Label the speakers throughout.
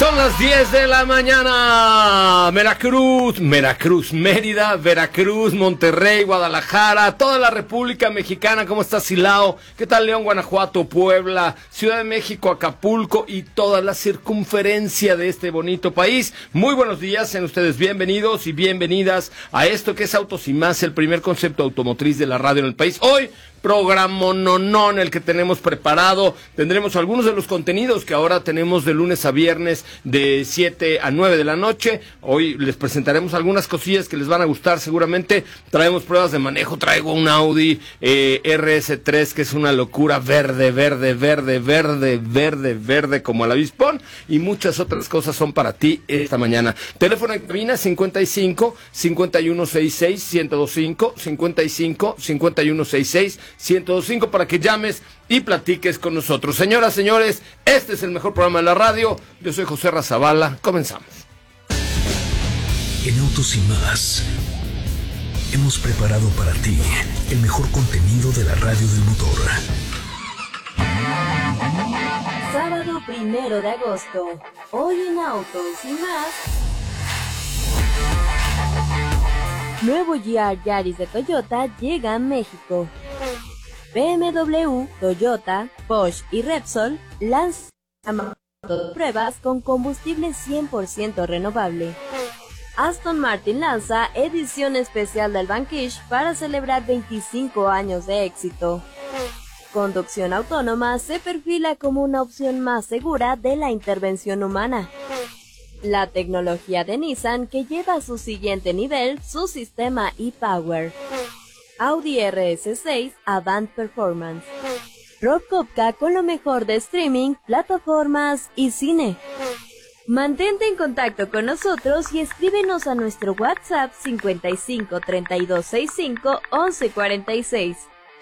Speaker 1: Son las 10 de la mañana. Veracruz, Mérida, Veracruz, Monterrey, Guadalajara, toda la República Mexicana. ¿Cómo está Silao? ¿Qué tal León, Guanajuato, Puebla, Ciudad de México, Acapulco y toda la circunferencia de este bonito país? Muy buenos días, sean ustedes bienvenidos y bienvenidas a esto que es Autos y Más, el primer concepto automotriz de la radio en el país. Hoy, programa nonón el que tenemos preparado. Tendremos algunos de los contenidos que ahora tenemos de lunes a viernes de 7 a 9 de la noche. Hoy les presentaremos algunas cosillas que les van a gustar seguramente. Traemos pruebas de manejo, traigo un Audi RS3 que es una locura, verde como el avispón, y muchas otras cosas son para ti esta mañana. Teléfono en cabina 55 5166 1025 55 5166 1025 para que llames y platiques con nosotros. Señoras, señores, este es el mejor programa de la radio. Yo soy José Razabala. Comenzamos.
Speaker 2: En Autos y Más hemos preparado para ti el mejor contenido de la radio del motor.
Speaker 3: Sábado 1 de agosto. Hoy en Autos y Más. Nuevo GR Yaris de Toyota llega a México. BMW, Toyota, Bosch y Repsol lanzan pruebas con combustible 100% renovable. Aston Martin lanza edición especial del Vanquish para celebrar 25 años de éxito. Conducción autónoma se perfila como una opción más segura de la intervención humana. La tecnología de Nissan que lleva a su siguiente nivel su sistema e-Power. Audi RS6 Avant Performance. Rob Kopka con lo mejor de streaming, plataformas y cine. Mantente en contacto con nosotros y escríbenos a nuestro WhatsApp 55 32 65 11 46.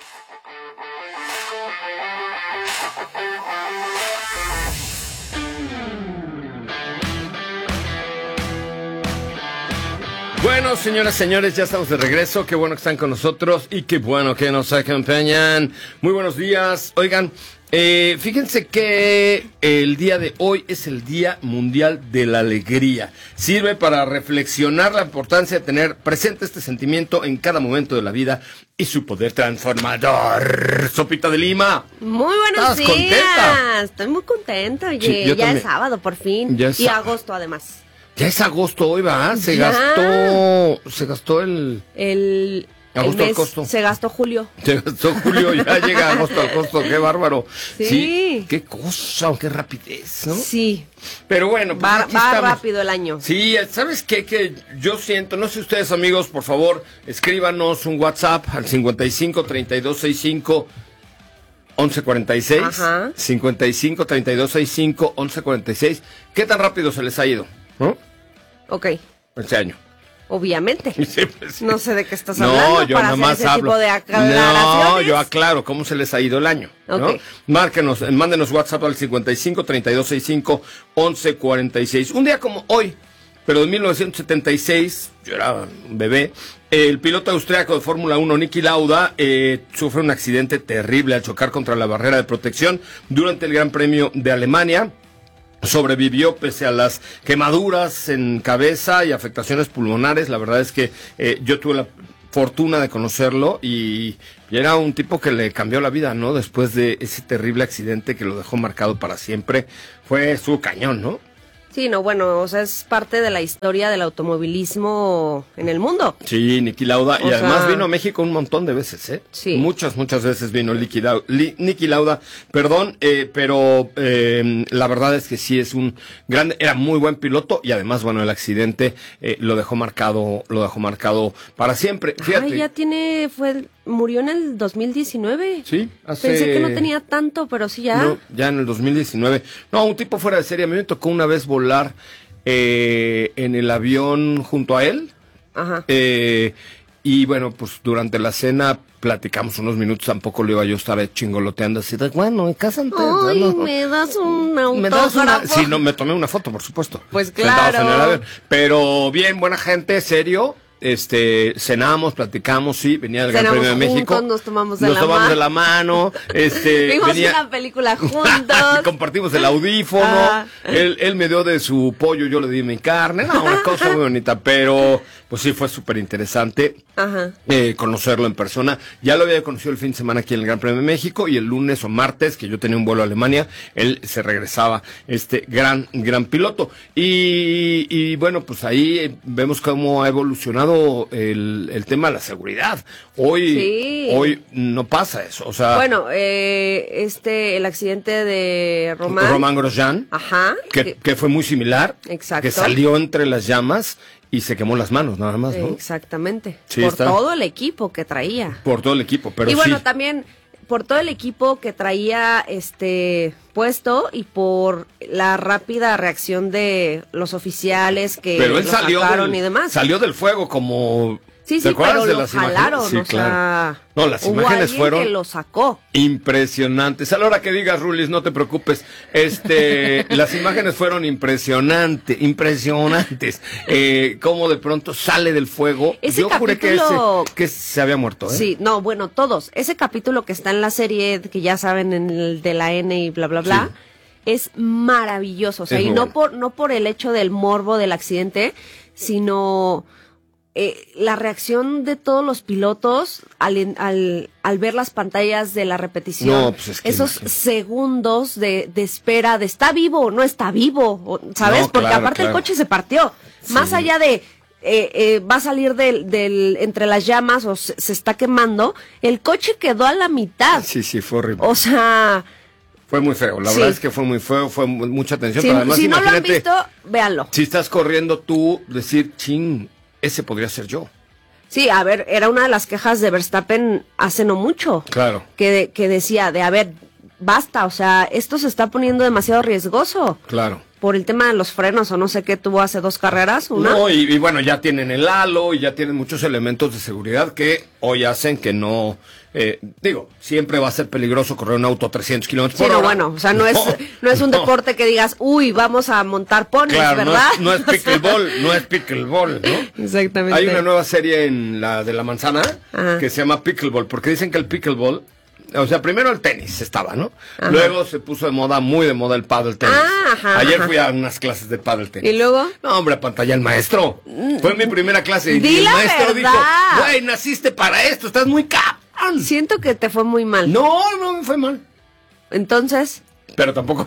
Speaker 1: Bueno, señoras, señores, ya estamos de regreso. Qué bueno que están con nosotros y qué bueno que nos acompañan. Muy buenos días. Oigan, fíjense que el día de hoy es el Día Mundial de la Alegría. Sirve para reflexionar la importancia de tener presente este sentimiento en cada momento de la vida y su poder transformador. Sopita de Lima.
Speaker 4: Muy buenos días. ¿Contenta? Estoy muy contenta. Oye, sí, ya también. Es sábado por fin. Y agosto además.
Speaker 1: Ya es agosto hoy, ¿va? Se gastó el agosto al costo.
Speaker 4: Se gastó julio.
Speaker 1: Se gastó julio, ya llega agosto al costo, qué bárbaro.
Speaker 4: Sí.
Speaker 1: Qué cosa, qué rapidez, ¿no?
Speaker 4: Sí.
Speaker 1: Pero bueno, pues
Speaker 4: va rápido el año.
Speaker 1: Sí, ¿sabes qué? Que yo siento, no sé ustedes amigos, por favor, escríbanos un WhatsApp al 55 32 65 1146. Ajá. 55 32 65 1146. ¿Qué tan rápido se les ha ido? ¿No?
Speaker 4: Ok.
Speaker 1: Este año.
Speaker 4: Obviamente.
Speaker 1: Sí, pues, sí.
Speaker 4: No sé de qué estás hablando.
Speaker 1: No, yo
Speaker 4: para
Speaker 1: nada más
Speaker 4: hacer ese
Speaker 1: hablo.
Speaker 4: Tipo de aclaraciones.
Speaker 1: No, yo aclaro cómo se les ha ido el año.
Speaker 4: Okay.
Speaker 1: ¿No? Márquenos, mándenos WhatsApp al 55 32 65 11 46. Un día como hoy, pero en 1976, yo era un bebé, el piloto austriaco de Fórmula 1, Niki Lauda, sufre un accidente terrible al chocar contra la barrera de protección durante el Gran Premio de Alemania. Sobrevivió pese a las quemaduras en cabeza y afectaciones pulmonares. La verdad es que yo tuve la fortuna de conocerlo y era un tipo que le cambió la vida, ¿no? Después de ese terrible accidente que lo dejó marcado para siempre. Fue su cañón, ¿no?
Speaker 4: Sí, no, bueno, o sea, es parte de la historia del automovilismo en el mundo.
Speaker 1: Sí, Niki Lauda, y además vino a México un montón de veces, ¿eh?
Speaker 4: Sí.
Speaker 1: Muchas veces vino Niki Lauda, perdón, pero la verdad es que sí es un grande, era muy buen piloto y además, bueno, el accidente lo dejó marcado para siempre. Fíjate.
Speaker 4: Murió en el 2019.
Speaker 1: Sí,
Speaker 4: Pensé que no tenía tanto, pero sí ya.
Speaker 1: No, ya en el 2019. No, un tipo fuera de serie. A mí me tocó una vez volar en el avión junto a él.
Speaker 4: Ajá.
Speaker 1: Y bueno, pues durante la cena platicamos unos minutos, tampoco le iba yo a estar chingoloteando así de, bueno, cásate.
Speaker 4: Ay,
Speaker 1: bueno,
Speaker 4: me das un autógrafo.
Speaker 1: Sí, no, me tomé una foto, por supuesto.
Speaker 4: Pues claro.
Speaker 1: En el avión. Pero bien, buena gente, serio. cenamos, platicamos, sí, venía el Gran Premio de México.
Speaker 4: Nos tomamos de la
Speaker 1: mano.
Speaker 4: Vimos una película juntos.
Speaker 1: Compartimos el audífono. Él me dio de su pollo, yo le di mi carne. No, una cosa muy bonita, pero pues sí, fue súper interesante conocerlo en persona. Ya lo había conocido el fin de semana aquí en el Gran Premio de México, y el lunes o martes, que yo tenía un vuelo a Alemania, él se regresaba, gran piloto. Y bueno, pues ahí vemos cómo ha evolucionado el tema de la seguridad. Hoy no pasa eso, o sea...
Speaker 4: Bueno, el accidente de
Speaker 1: Romain Grosjean, que fue muy similar.
Speaker 4: Exacto.
Speaker 1: Que salió entre las llamas y se quemó las manos, nada más, ¿no?
Speaker 4: Exactamente. Sí, todo el equipo que traía.
Speaker 1: Por todo el equipo, pero
Speaker 4: y bueno, también por todo el equipo que traía puesto, y por la rápida reacción de los oficiales que
Speaker 1: pero él
Speaker 4: lo
Speaker 1: sacaron
Speaker 4: y demás.
Speaker 1: Salió del fuego como...
Speaker 4: Sí, pero lo jalaron, sí, claro.
Speaker 1: No, las imágenes fueron
Speaker 4: que lo sacó.
Speaker 1: Impresionantes. A la hora que digas, Rulis, no te preocupes. Las imágenes fueron impresionantes. Cómo de pronto sale del fuego.
Speaker 4: Yo juré que
Speaker 1: se había muerto,
Speaker 4: Sí, no, bueno, todos. Ese capítulo que está en la serie, que ya saben, en el de la N y bla, bla, bla, es maravilloso. O sea, y no por el hecho del morbo del accidente, sino... la reacción de todos los pilotos al ver las pantallas de la repetición, esos segundos de espera de ¿está vivo o no está vivo? ¿Sabes? Porque aparte el coche se partió. Sí. Más allá de va a salir entre las llamas o se está quemando, el coche quedó a la mitad.
Speaker 1: Sí, fue horrible.
Speaker 4: O sea...
Speaker 1: Fue muy feo, la verdad es que fue muy feo, fue mucha tensión. Pero además,
Speaker 4: si no lo han visto, véanlo.
Speaker 1: Si estás corriendo tú, decir, ese podría ser yo.
Speaker 4: Sí, a ver, era una de las quejas de Verstappen hace no mucho.
Speaker 1: Claro.
Speaker 4: Que decía a ver, basta, o sea, esto se está poniendo demasiado riesgoso.
Speaker 1: Claro.
Speaker 4: Por el tema de los frenos o no sé qué tuvo hace 2 carreras, una.
Speaker 1: No, y bueno, ya tienen el halo y ya tienen muchos elementos de seguridad que hoy hacen que no... siempre va a ser peligroso correr un auto a 300 kilómetros por hora.
Speaker 4: Pero bueno, o sea, no es un deporte que digas, vamos a montar ponis, ¿verdad?
Speaker 1: No es pickleball, ¿no?
Speaker 4: Exactamente.
Speaker 1: Hay una nueva serie en la de la manzana que se llama pickleball, porque dicen que el pickleball... O sea, primero el tenis estaba, ¿no? Ajá. Luego se puso muy de moda el paddle tenis. Ayer fui a unas clases de paddle tenis.
Speaker 4: ¿Y luego?
Speaker 1: No, hombre, pantalla el maestro. Fue mi primera clase. Y el maestro dijo, güey, naciste para esto, estás muy cabrón.
Speaker 4: Siento que te fue muy mal.
Speaker 1: No me fue mal.
Speaker 4: Entonces...
Speaker 1: Pero tampoco.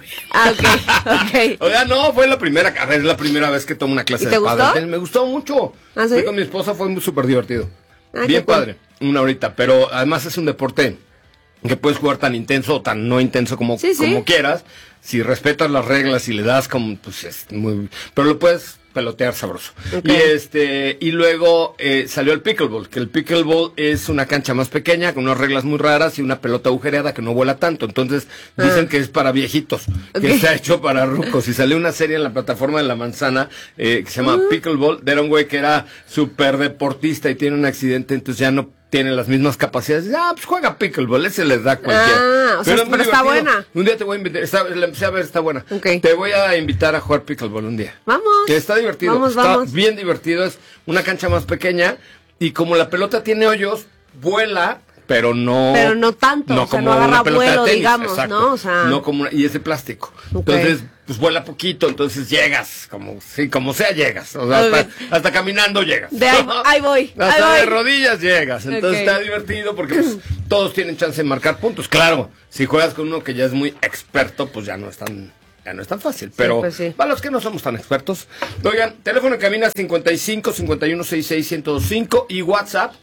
Speaker 4: Ok.
Speaker 1: O sea, no, fue la primera carrera, es la primera vez que tomo una clase de paddle tenis. Me gustó mucho.
Speaker 4: ¿Ah, sí?
Speaker 1: Fui con mi esposa, fue súper divertido. Bien padre, una horita, pero además es un deporte... que puedes jugar tan intenso o tan no intenso como quieras, si respetas las reglas y le das como, pues es muy... Pero lo puedes pelotear sabroso. Okay. Y luego salió el pickleball, que el pickleball es una cancha más pequeña, con unas reglas muy raras y una pelota agujereada que no vuela tanto. Entonces dicen que es para viejitos, que está hecho para rucos. Y salió una serie en la plataforma de La Manzana que se llama Pickleball. Era un güey que era súper deportista y tiene un accidente, entonces ya no tiene las mismas capacidades. Pues juega pickleball, ese les da cualquiera.
Speaker 4: Pero está buena.
Speaker 1: Un día te voy a invitar, la empecé a ver, está buena.
Speaker 4: Okay.
Speaker 1: Te voy a invitar a jugar pickleball un día.
Speaker 4: Vamos.
Speaker 1: Que está divertido. Está bien divertido, es una cancha más pequeña y como la pelota tiene hoyos, vuela, pero no
Speaker 4: tanto,
Speaker 1: no,
Speaker 4: o sea,
Speaker 1: como
Speaker 4: no agarra
Speaker 1: una pelota
Speaker 4: vuelo,
Speaker 1: de tenis,
Speaker 4: digamos,
Speaker 1: exacto,
Speaker 4: ¿no? O sea,
Speaker 1: no como y es de plástico.
Speaker 4: Okay.
Speaker 1: Entonces, pues vuela poquito, entonces llegas, como sea llegas, o sea, hasta caminando llegas.
Speaker 4: Ahí voy.
Speaker 1: Hasta de rodillas llegas, entonces está divertido porque pues, todos tienen chance de marcar puntos. Claro, si juegas con uno que ya es muy experto, pues ya no es tan fácil, pero para los que no somos tan expertos. Oigan, teléfono en cabina 55 51 66 1025 y WhatsApp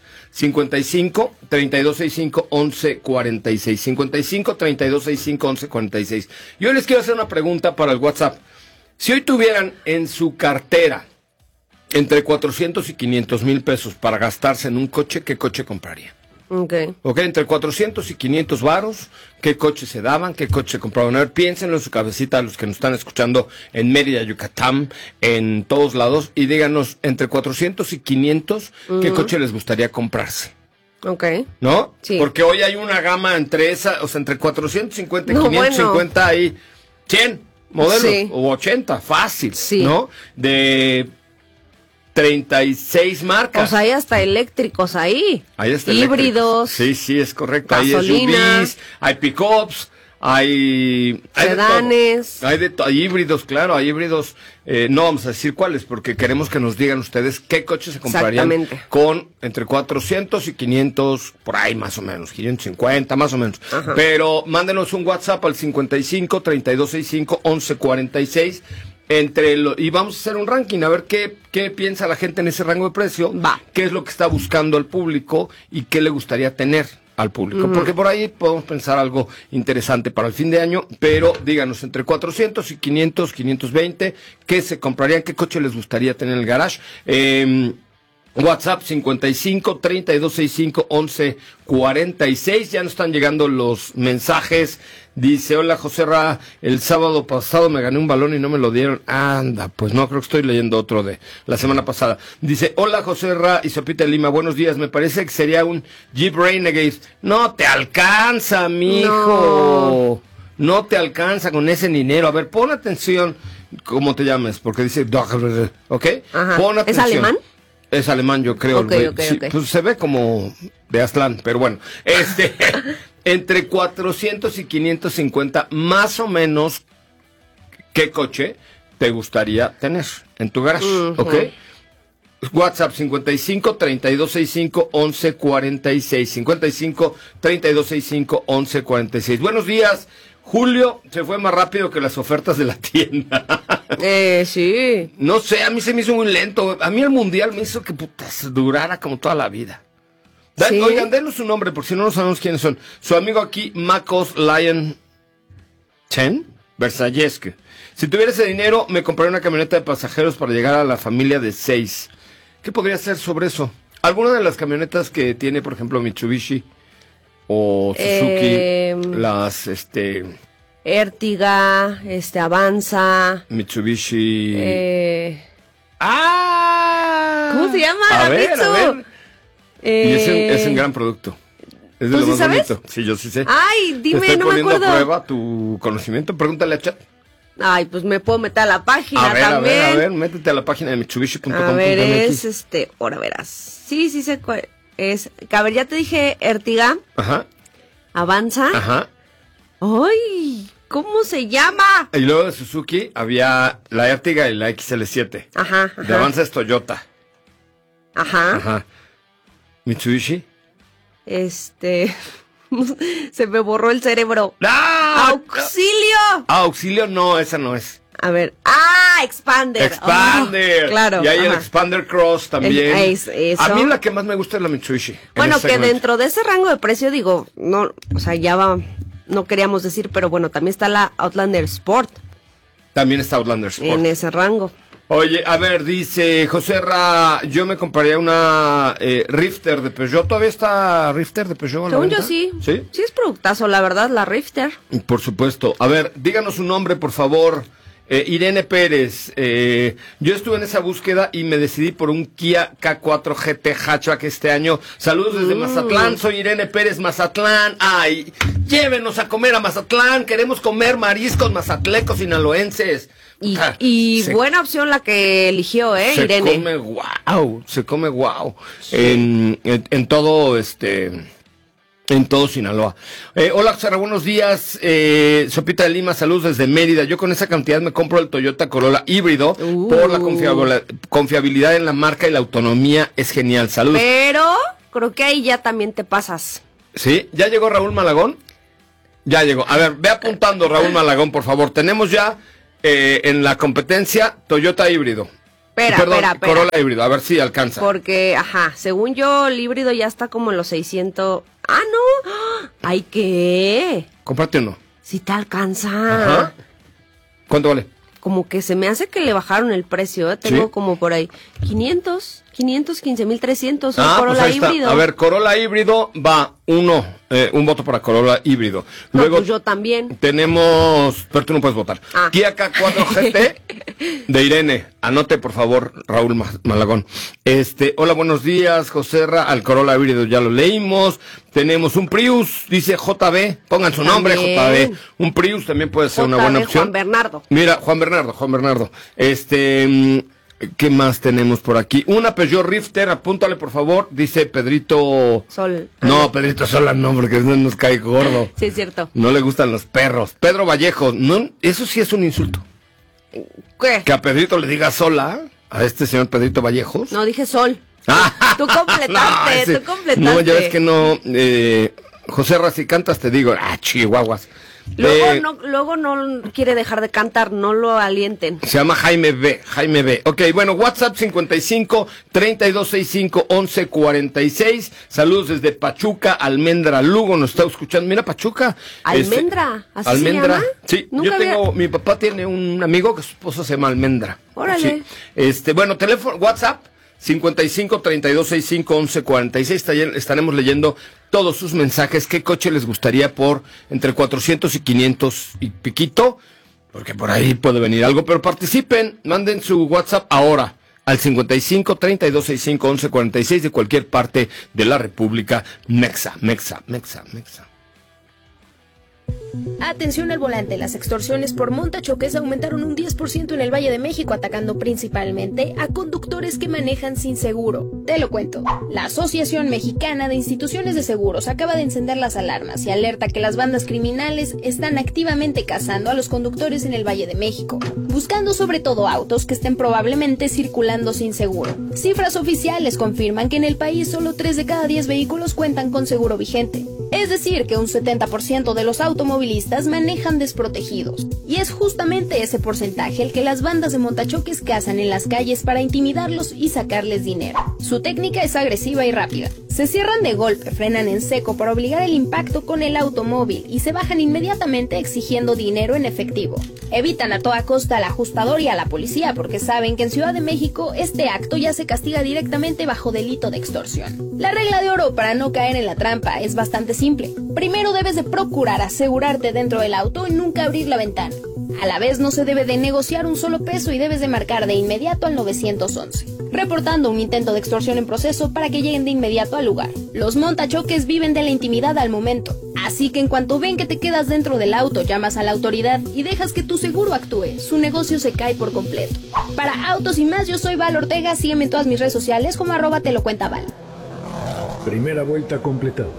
Speaker 1: 55 3265 1146. 55 3265 1146. Yo les quiero hacer una pregunta para el WhatsApp. Si hoy tuvieran en su cartera entre 400 y 500 mil pesos para gastarse en un coche, ¿qué coche compraría?
Speaker 4: Ok,
Speaker 1: entre 400 y 500 varos, ¿qué coche se daban? ¿Qué coche se compraban? A ver, piénsenlo en su cabecita, los que nos están escuchando en Mérida, Yucatán, en todos lados, y díganos, entre 400 y 500, ¿qué coche les gustaría comprarse?
Speaker 4: Ok.
Speaker 1: ¿No?
Speaker 4: Sí.
Speaker 1: Porque hoy hay una gama entre entre 450 y 550 hay 100 modelos, o 80, fácil, ¿no? De 36 marcas.
Speaker 4: Pues hay hasta eléctricos ahí.
Speaker 1: Ahí está
Speaker 4: híbridos.
Speaker 1: Sí, es correcto.
Speaker 4: Gasolina.
Speaker 1: Hay SUVs, hay pickups, hay
Speaker 4: sedanes.
Speaker 1: Hay híbridos, claro, hay híbridos. No vamos a decir cuáles, porque queremos que nos digan ustedes qué coches se comprarían con entre 400 y 500, por ahí más o menos, 550 más o menos.
Speaker 4: Ajá.
Speaker 1: Pero mándenos un WhatsApp al 55 3265 1146. Y vamos a hacer un ranking, a ver qué piensa la gente en ese rango de precio, qué es lo que está buscando el público y qué le gustaría tener al público, porque por ahí podemos pensar algo interesante para el fin de año, pero díganos, entre 400 y 500, 520, ¿qué se comprarían? ¿Qué coche les gustaría tener en el garage? WhatsApp 55 3265 1146. Ya nos están llegando los mensajes. Dice: hola Joserra, el sábado pasado me gané un balón y no me lo dieron. Anda, pues no, creo que estoy leyendo otro de la semana pasada. Dice: hola Joserra y Sopita de Lima, buenos días, me parece que sería un Jeep Renegade. No te alcanza, mijo. No te alcanza con ese dinero. A ver, pon atención, ¿cómo te llamas? Porque dice, ¿ok?
Speaker 4: Ajá.
Speaker 1: Pon atención.
Speaker 4: ¿Es alemán?
Speaker 1: Es alemán, yo creo.
Speaker 4: Okay.
Speaker 1: Pues se ve como de Aztlán, pero bueno. Entre 400 y 550, más o menos, ¿qué coche te gustaría tener en tu garage? ¿Ok? WhatsApp 55 3265 1146. 55 3265 1146. Buenos días. Julio se fue más rápido que las ofertas de la tienda.
Speaker 4: Sí.
Speaker 1: No sé, a mí se me hizo muy lento. A mí el mundial me hizo que durara como toda la vida. ¿Sí? Oigan, denos su nombre, por si no sabemos quiénes son. Su amigo aquí, Macos Lion Chen Versallesk. Si tuviera ese dinero, me compraría una camioneta de pasajeros para llegar a la familia de 6. ¿Qué podría hacer sobre eso? ¿Alguna de las camionetas que tiene, por ejemplo, Mitsubishi o Suzuki, las,
Speaker 4: Ertiga, Avanza,
Speaker 1: Mitsubishi...
Speaker 4: ¿Cómo se llama?
Speaker 1: A ver. Y es un gran producto. Es de lo más bonito. Sí, yo sí sé.
Speaker 4: Ay, dime, no me acuerdo.
Speaker 1: Estoy poniendo a prueba tu conocimiento. Pregúntale a chat.
Speaker 4: Ay, pues me puedo meter a la página también.
Speaker 1: A ver, métete a la página de Mitsubishi.com.
Speaker 4: A ver, ahora verás. Sí, sé cuál es. A ver, ya te dije Ertiga.
Speaker 1: Ajá.
Speaker 4: Avanza.
Speaker 1: Ajá.
Speaker 4: ¡Ay! ¿Cómo se llama?
Speaker 1: Y luego de Suzuki había la Ertiga y la XL7.
Speaker 4: Ajá.
Speaker 1: De Avanza es Toyota.
Speaker 4: Ajá.
Speaker 1: Mitsubishi.
Speaker 4: Se me borró el cerebro.
Speaker 1: ¡Ah!
Speaker 4: ¡Auxilio!
Speaker 1: Auxilio no, esa no es.
Speaker 4: A ver. Expander.
Speaker 1: Expander.
Speaker 4: Claro.
Speaker 1: Y hay el Expander Cross también.
Speaker 4: Eso.
Speaker 1: A mí la que más me gusta es la Mitsubishi.
Speaker 4: Bueno, que dentro de ese rango de precio, digo, no, o sea, ya va, no queríamos decir, pero bueno, también está la Outlander Sport.
Speaker 1: También está Outlander Sport.
Speaker 4: En ese rango.
Speaker 1: Oye, a ver, dice Joserra, yo me compraría una Rifter de Peugeot. ¿Todavía está Rifter de Peugeot?
Speaker 4: Según yo sí.
Speaker 1: ¿Sí?
Speaker 4: Sí es productazo, la verdad, la Rifter.
Speaker 1: Por supuesto. A ver, díganos su nombre, por favor. Irene Pérez. Yo estuve en esa búsqueda y me decidí por un Kia K4 GT Hatchback este año. Saludos desde Mazatlán. Soy Irene Pérez, Mazatlán. Ay, llévenos a comer a Mazatlán. Queremos comer mariscos mazatlecos sinaloenses.
Speaker 4: Y buena opción la que eligió, Irene.
Speaker 1: Se come guau. Sí. En todo en todo Sinaloa. Hola, Sara, buenos días. Sopita de Lima, saludos desde Mérida. Yo con esa cantidad me compro el Toyota Corolla híbrido por la confiabilidad en la marca y la autonomía es genial. Saludos.
Speaker 4: Pero creo que ahí ya también te pasas.
Speaker 1: ¿Sí? ¿Ya llegó Raúl Malagón? Ya llegó. A ver, ve apuntando Raúl Malagón, por favor. Tenemos ya en la competencia Toyota híbrido. Espera. Corolla híbrido, a ver si alcanza.
Speaker 4: Porque, según yo, el híbrido ya está como en los 600. ¡Ah, no! ¡Ay, qué!
Speaker 1: Cómprate uno.
Speaker 4: Si te alcanza.
Speaker 1: Ajá. ¿Cuánto vale?
Speaker 4: Como que se me hace que le bajaron el precio, Tengo
Speaker 1: ¿Sí?
Speaker 4: como por ahí 15,300 un Corolla
Speaker 1: pues
Speaker 4: híbrido.
Speaker 1: A ver, Corolla híbrido va un voto para Corolla híbrido. Luego
Speaker 4: pues yo también.
Speaker 1: Tenemos, pero tú no puedes votar. Kia K4 GT de Irene. Anote, por favor, Raúl Malagón. Hola, buenos días, Joserra. Al Corolla híbrido ya lo leímos. Tenemos un Prius, dice JB. Pongan su nombre, JB. Un Prius también puede ser una buena opción.
Speaker 4: Juan Bernardo.
Speaker 1: Mira, Juan Bernardo. ¿Qué más tenemos por aquí? Una Peugeot Rifter, apúntale por favor, dice Pedrito
Speaker 4: Sol.
Speaker 1: No, Pedrito Sola no, porque no nos cae gordo.
Speaker 4: Sí, es cierto.
Speaker 1: No le gustan los perros. Pedro Vallejo, no, eso sí es un insulto.
Speaker 4: ¿Qué?
Speaker 1: Que a Pedrito le diga Sola, a este señor Pedrito Vallejos.
Speaker 4: No, dije Sol. Tú completaste,
Speaker 1: no,
Speaker 4: tú completaste.
Speaker 1: No, ya ves que no. José Ra, si cantas te digo, chihuahuas.
Speaker 4: Luego no quiere dejar de cantar, no lo alienten.
Speaker 1: Se llama Jaime B. Ok, bueno, WhatsApp 55-3265-1146. Saludos desde Pachuca, Almendra, Lugo, nos está escuchando. Mira, Pachuca.
Speaker 4: ¿Almendra? ¿Así
Speaker 1: Almendra,
Speaker 4: se llama?
Speaker 1: sí. Yo tengo, mi papá tiene un amigo que su esposa se llama Almendra.
Speaker 4: Órale.
Speaker 1: Sí. Bueno, teléfono, WhatsApp 55-3265-1146. Estaremos leyendo todos sus mensajes. ¿Qué coche les gustaría por entre 400 y 500 y piquito? Porque por ahí puede venir algo, pero participen, manden su WhatsApp ahora al 55-3265-1146 de cualquier parte de la República. Mexa.
Speaker 5: Atención al volante, las extorsiones por montachoques aumentaron un 10% en el Valle de México, atacando principalmente a conductores que manejan sin seguro. Te lo cuento. La Asociación Mexicana de Instituciones de Seguros acaba de encender las alarmas y alerta que las bandas criminales están activamente cazando a los conductores en el Valle de México, buscando sobre todo autos que estén probablemente circulando sin seguro. Cifras oficiales confirman que en el país solo 3 de cada 10 vehículos cuentan con seguro vigente. Es decir, que un 70% de los automovilistas manejan desprotegidos. Y es justamente ese porcentaje el que las bandas de montachoques cazan en las calles para intimidarlos y sacarles dinero. Su técnica es agresiva y rápida. Se cierran de golpe, frenan en seco para obligar el impacto con el automóvil y se bajan inmediatamente exigiendo dinero en efectivo. Evitan a toda costa al ajustador y a la policía porque saben que en Ciudad de México este acto ya se castiga directamente bajo delito de extorsión. La regla de oro para no caer en la trampa es bastante simple. Primero debes de procurar asegurarte dentro del auto y nunca abrir la ventana. A la vez no se debe de negociar un solo peso y debes de marcar de inmediato al 911, reportando un intento de extorsión en proceso para que lleguen de inmediato al lugar. Los montachoques viven de la intimidad al momento, así que en cuanto ven que te quedas dentro del auto, llamas a la autoridad y dejas que tu seguro actúe, su negocio se cae por completo. Para Autos y Más, yo soy Val Ortega, sígueme en todas mis redes sociales como @telocuentaval.
Speaker 2: Primera vuelta completada.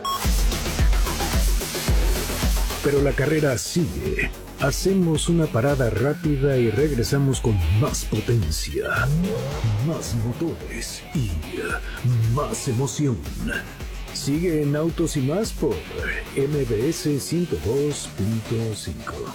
Speaker 2: Pero la carrera sigue. Hacemos una parada rápida y regresamos con más potencia, más motores y más emoción. Sigue en Autos y Más por MBS 102.5.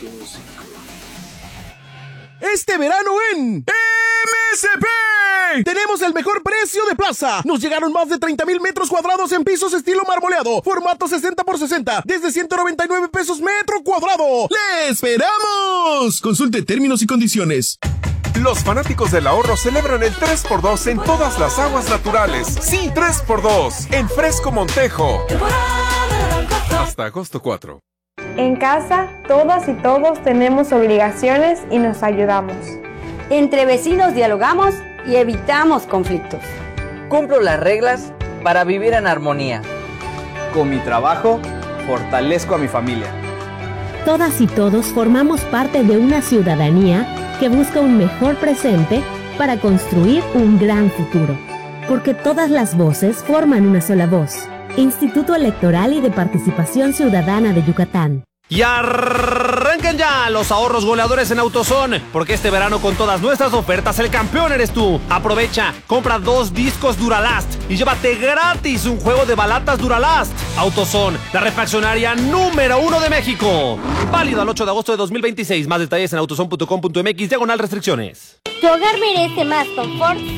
Speaker 6: Este verano en MSP tenemos el mejor precio de plaza. Nos llegaron más de 30,000 metros cuadrados en pisos estilo marmoleado, formato 60x60, desde 199 pesos metro cuadrado. ¡Le esperamos! Consulte términos y condiciones.
Speaker 7: Los fanáticos del ahorro celebran el 3x2 en todas las aguas naturales. Sí, 3x2 en Fresco Montejo. Hasta agosto 4.
Speaker 8: En casa, todas y todos tenemos obligaciones y nos ayudamos.
Speaker 9: Entre vecinos dialogamos y evitamos conflictos.
Speaker 10: Cumplo las reglas para vivir en armonía.
Speaker 11: Con mi trabajo, fortalezco a mi familia.
Speaker 12: Todas y todos formamos parte de una ciudadanía que busca un mejor presente para construir un gran futuro. Porque todas las voces forman una sola voz. Instituto Electoral y de Participación Ciudadana de Yucatán.
Speaker 13: Y arranquen ya los ahorros goleadores en AutoZone, porque este verano con todas nuestras ofertas el campeón eres tú. Aprovecha, compra 2 discos Duralast y llévate gratis un juego de balatas Duralast. AutoZone, la refaccionaria número 1 de México. Válido al 8 de agosto de 2026. Más detalles en autozone.com.mx/restricciones.
Speaker 14: Tu hogar merece más confort.